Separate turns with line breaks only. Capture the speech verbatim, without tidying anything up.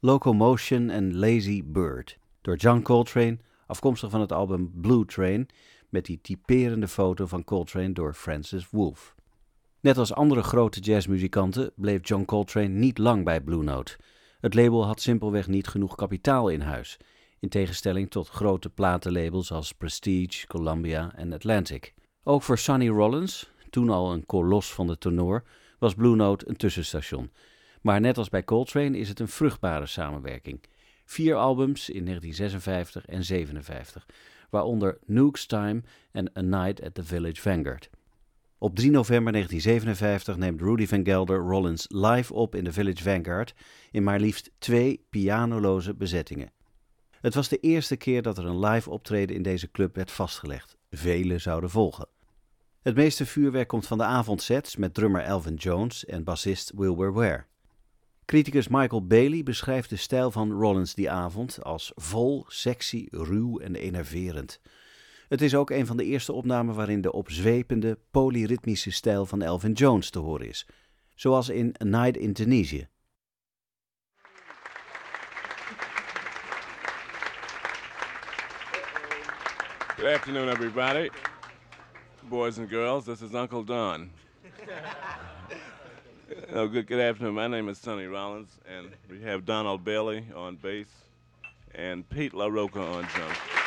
Locomotion en Lazy Bird, door John Coltrane, afkomstig van het album Blue Train, met die typerende foto van Coltrane door Francis Wolff. Net als andere grote jazzmuzikanten bleef John Coltrane niet lang bij Blue Note. Het label had simpelweg niet genoeg kapitaal in huis, in tegenstelling tot grote platenlabels als Prestige, Columbia en Atlantic. Ook voor Sonny Rollins, toen al een kolos van de tenor, was Blue Note een tussenstation. Maar net als bij Coltrane is het een vruchtbare samenwerking. Vier albums in negentien zesenvijftig en zevenenvijftig, waaronder Nuke's Time en A Night at the Village Vanguard. Op drie november negentien zevenenvijftig neemt Rudy Van Gelder Rollins live op in de Village Vanguard in maar liefst twee pianoloze bezettingen. Het was de eerste keer dat er een live optreden in deze club werd vastgelegd. Vele zouden volgen. Het meeste vuurwerk komt van de avondsets met drummer Elvin Jones en bassist Wilbur Ware. Criticus Michael Bailey beschrijft de stijl van Rollins die avond als vol, sexy, ruw en enerverend. Het is ook een van de eerste opnamen waarin de opzwepende, polyritmische stijl van Elvin Jones te horen is, zoals in A Night in Tunisia.
Good afternoon, everybody. Boys and girls, this is Uncle Don. oh, good, good afternoon. My name is Sonny Rollins, and we have Donald Bailey on bass and Pete LaRocca on drums.